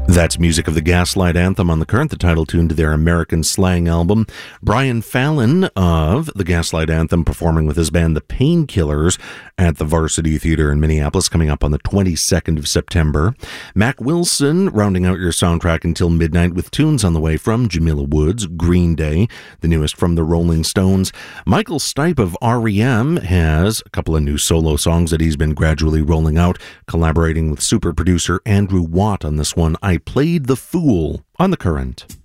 That's music of the Gaslight Anthem on the Current, the title tune to their American Slang album. Brian Fallon of the Gaslight Anthem performing with his band The Painkillers at the Varsity Theater in Minneapolis, coming up on the 22nd of September. Mac Wilson rounding out your soundtrack until midnight with tunes on the way from Jamila Woods, Green Day, the newest from the Rolling Stones. Michael Stipe of R.E.M. has a couple of new solo songs that he's been gradually rolling out, collaborating with super producer Andrew Watt on this one, I Played the Fool, on the Current.